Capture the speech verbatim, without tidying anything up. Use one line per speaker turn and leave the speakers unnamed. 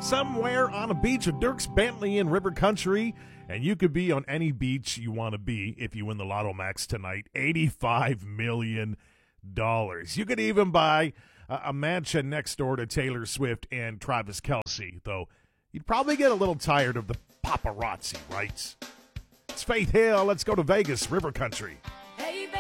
somewhere on a beach with Dierks Bentley in River Country, and you could be on any beach you want to be if you win the Lotto Max tonight. eighty-five million dollars. You could even buy a, a mansion next door to Taylor Swift and Travis Kelce, though you'd probably get a little tired of the paparazzi, right? It's Faith Hill. Let's go to Vegas, River Country.